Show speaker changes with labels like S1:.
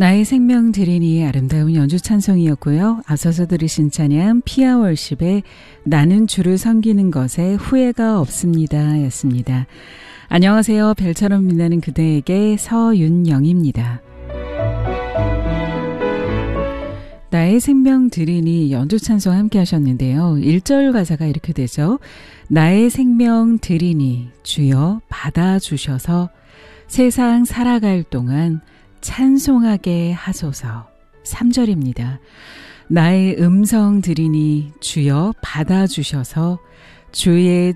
S1: 나의 생명 드리니 아름다운 연주 찬송이었고요. 앞서서 들으신 찬양 피아월십의 나는 주를 섬기는 것에 후회가 없습니다 였습니다. 안녕하세요. 별처럼 빛나는 그대에게 서윤영입니다. 나의 생명 드리니 연주 찬송 함께 하셨는데요. 1절 가사가 이렇게 되죠. 나의 생명 드리니 주여 받아주셔서 세상 살아갈 동안 찬송하게 하소서. 3절입니다. 나의 음성 들이니 주여 받아주셔서 주의